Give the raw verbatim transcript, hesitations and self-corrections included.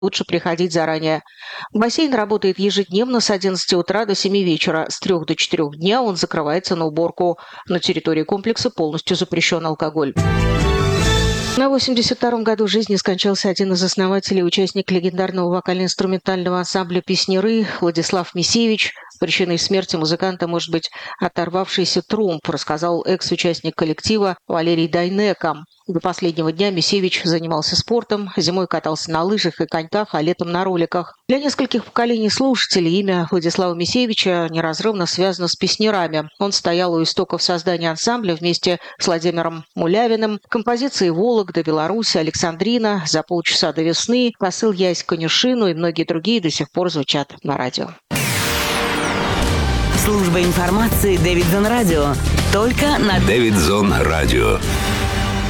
лучше приходить заранее. Бассейн работает ежедневно с одиннадцати утра до семи вечера. С трёх до четырёх дня он закрывается на уборку. На территории комплекса полностью запрещен алкоголь. На восемьдесят втором году жизни скончался один из основателей и участник легендарного вокально-инструментального ансамбля «Песняры» Владислав Мисевич. Причиной смерти музыканта может быть оторвавшийся тромб, рассказал экс-участник коллектива Валерий Дайнеко. До последнего дня Мисевич занимался спортом, зимой катался на лыжах и коньках, а летом на роликах. Для нескольких поколений слушателей имя Владислава Мисевича неразрывно связано с «Песнярами». Он стоял у истоков создания ансамбля вместе с Владимиром Мулявиным. Композиции «Вологда», «Беларусь», «Александрина», «За полчаса до весны», «Посыл ясь конюшину» и многие другие до сих пор звучат на радио. Служба информации Дэвидсон Радио. Только на Дэвидсон Радио.